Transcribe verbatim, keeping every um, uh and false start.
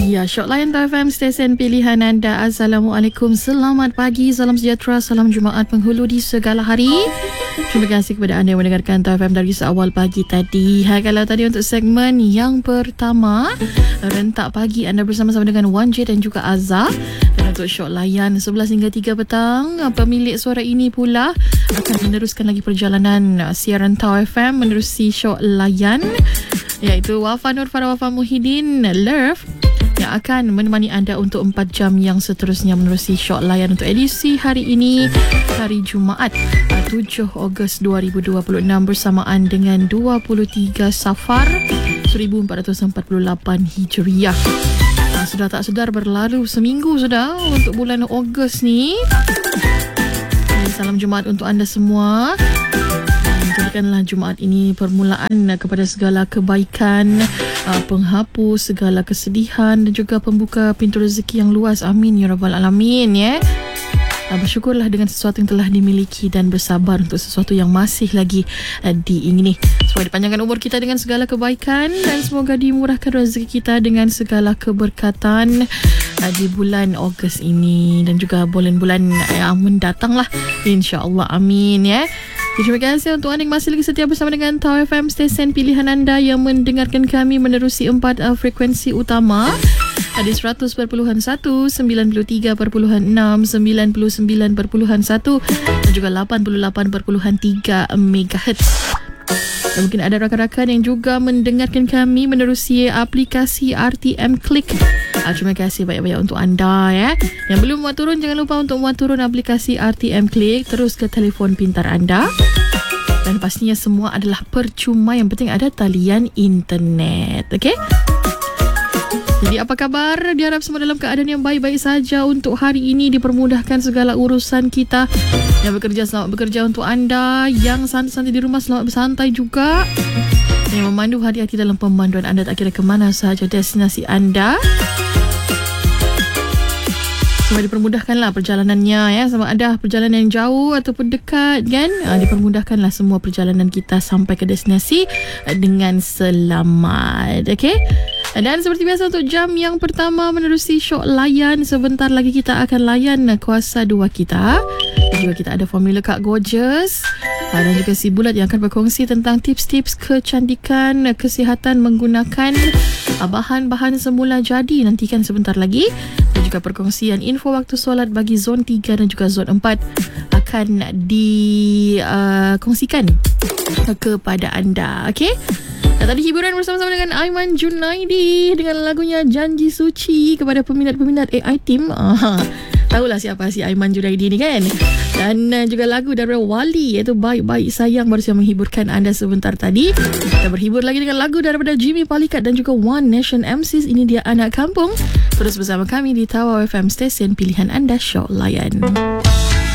Ya, Shock Layan T A W F M, stesen pilihan anda. Assalamualaikum, selamat pagi, salam sejahtera, salam Jumaat penghulu di segala hari. Terima kasih kepada anda yang mendengarkan T A W F M dari seawal pagi tadi. Hai, kalau tadi untuk segmen yang pertama, rentak pagi, anda bersama-sama dengan Wan J dan juga Azhar. Dan untuk Shock Layan sebelas hingga tiga petang, pemilik suara ini pula akan meneruskan lagi perjalanan siaran T A W F M menerusi Shock Layan, iaitu Wafa Nur Farah Wafa Muhyiddin Love, yang akan menemani anda untuk empat jam yang seterusnya menerusi Shock Layan untuk edisi hari ini, hari Jumaat tujuh Ogos dua ribu dua puluh enam, bersamaan dengan dua puluh tiga Safar seribu empat ratus empat puluh lapan Hijriah. Nah, sudah tak sedar berlalu seminggu sudah untuk bulan Ogos ni. Salam Jumaat untuk anda semua. Jadikanlah Jumaat ini permulaan kepada segala kebaikan, penghapus segala kesedihan dan juga pembuka pintu rezeki yang luas. Amin ya Rabbal Alamin, ya. Bersyukurlah dengan sesuatu yang telah dimiliki dan bersabar untuk sesuatu yang masih lagi diingini. Semoga dipanjangkan umur kita dengan segala kebaikan dan semoga dimurahkan rezeki kita dengan segala keberkatan di bulan Ogos ini dan juga bulan-bulan yang mendatang lah, insya-Allah. Amin, ya. Terima kasih untuk anda yang masih lagi setia bersama dengan T A W F M, stesen pilihan anda yang mendengarkan kami menerusi empat uh, frekuensi utama. Ada seratus perpuluhan satu, sembilan puluh tiga perpuluhan enam, sembilan puluh sembilan perpuluhan satu dan juga lapan puluh lapan perpuluhan tiga megahertz. Dan mungkin ada rakan-rakan yang juga mendengarkan kami menerusi aplikasi R T M Click. Terima kasih banyak-banyak untuk anda, ya. Yang belum muat turun, jangan lupa untuk muat turun aplikasi R T M Click terus ke telefon pintar anda. Dan pastinya semua adalah percuma, yang penting ada talian internet. Okey? Jadi apa kabar? Diharap semua dalam keadaan yang baik-baik saja untuk hari ini, dipermudahkan segala urusan kita. Yang bekerja, selamat bekerja untuk anda. Yang santai-santai di rumah, selamat bersantai juga. Yang memandu, hati-hati dalam pemanduan anda, tak kira ke mana sahaja destinasi anda. Semua dipermudahkanlah perjalanannya, ya. Sama ada perjalanan yang jauh ataupun dekat, kan? Ha, dipermudahkanlah semua perjalanan kita sampai ke destinasi dengan selamat. Okey? Dan seperti biasa untuk jam yang pertama menerusi Shock Layan, sebentar lagi kita akan layan kuasa dua kita. Dan juga kita ada formula Kak Gorgeous dan juga si Bulat yang akan berkongsi tentang tips-tips kecantikan, kesihatan menggunakan bahan-bahan semula jadi. Nantikan sebentar lagi. Dan juga perkongsian info waktu solat bagi zon tiga dan juga zon empat akan dikongsikan uh, kepada anda. Okey? Dan tadi hiburan bersama-sama dengan Aiman Junaidi dengan lagunya Janji Suci kepada peminat-peminat A I Team. Ah, tahulah siapa si Aiman Junaidi ni, kan? Dan uh, juga lagu daripada Wali, iaitu Baik-Baik Sayang, baru saja menghiburkan anda sebentar tadi. Kita berhibur lagi dengan lagu daripada Jimmy Palikat dan juga One Nation M Cs. Ini dia Anak Kampung. Terus bersama kami di T A W F M, stesen pilihan anda, Shock Layan.